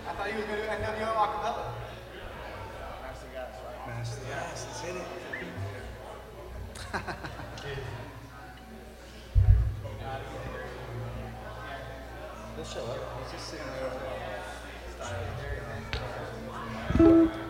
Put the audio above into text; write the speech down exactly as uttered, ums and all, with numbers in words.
I thought he was going to do N W O acapella. Master Gas, right? Master Gas, let's hit it. He'll show up. He's just sitting there.